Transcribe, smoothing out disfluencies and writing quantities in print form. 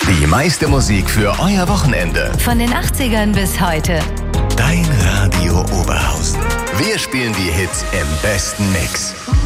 Die meiste Musik für euer Wochenende. Von den 80ern bis heute. Dein Radio Oberhausen. Wir spielen die Hits im besten Mix.